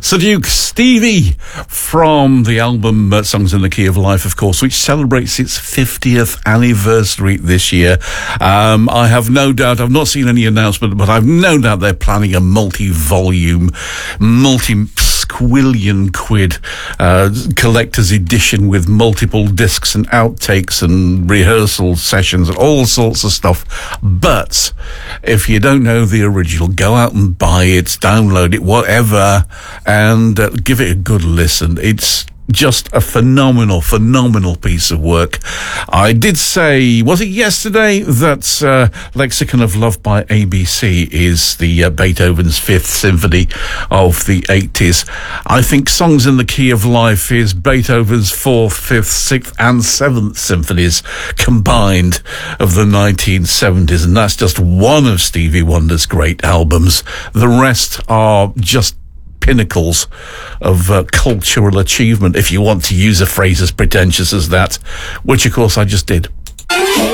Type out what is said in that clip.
Sir Duke Stevie from the album Songs in the Key of Life, of course, which celebrates its 50th anniversary this year. I have no doubt, I've not seen any announcement, but I've no doubt they're planning a multi-volume, multi-squillion quid collector's edition with multiple discs and outtakes and rehearsal sessions and all sorts of stuff. But if you don't know the original, go out and buy it, download it, whatever, and give it a good listen. It's just a phenomenal piece of work. I did say, was it yesterday, that Lexicon of Love by ABC is the Beethoven's Fifth Symphony of the 80s. I think Songs in the Key of Life is Beethoven's Fourth, Fifth, Sixth and Seventh Symphonies combined of the 1970s, and that's just one of Stevie Wonder's great albums. The rest are just pinnacles of cultural achievement, if you want to use a phrase as pretentious as that, which of course I just did.